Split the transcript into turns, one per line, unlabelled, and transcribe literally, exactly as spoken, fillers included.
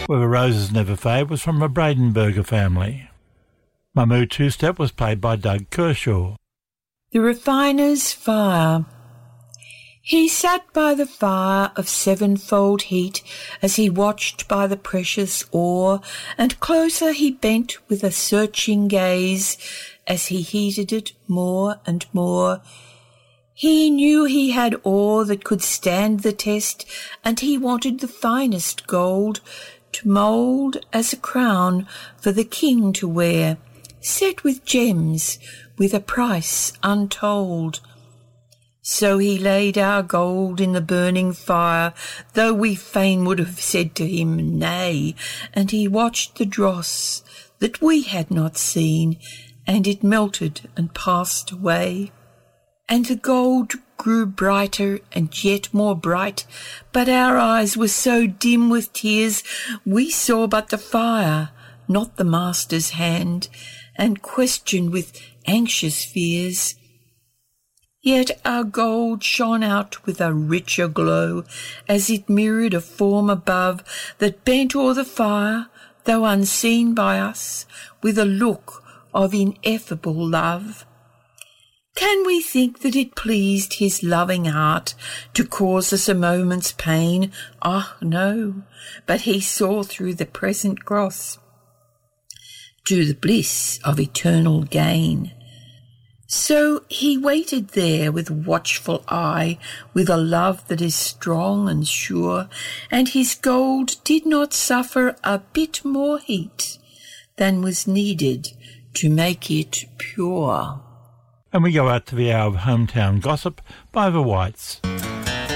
Where the Roses Never Fade was from a Bradenberger family. Mammoo Two-Step was played by Doug Kershaw.
The Refiner's Fire. He sat by the fire of sevenfold heat as he watched by the precious ore, and closer he bent with a searching gaze as he heated it more and more. He knew he had ore that could stand the test, and he wanted the finest gold to mould as a crown for the king to wear, set with gems with a price untold. So he laid our gold in the burning fire, though we fain would have said to him nay, and he watched the dross that we had not seen, and it melted and passed away. And the gold grew brighter and yet more bright, but our eyes were so dim with tears, we saw but the fire, not the master's hand, and questioned with anxious fears. Yet our gold shone out with a richer glow, as it mirrored a form above that bent o'er the fire, though unseen by us, with a look of ineffable love. Can we think that it pleased his loving heart to cause us a moment's pain? Ah, no, but he saw through the present cross to the bliss of eternal gain. So he waited there with watchful eye, with a love that is strong and sure, and his gold did not suffer a bit more heat than was needed to make it pure.
And we go out to the hour of hometown gossip by the Whites.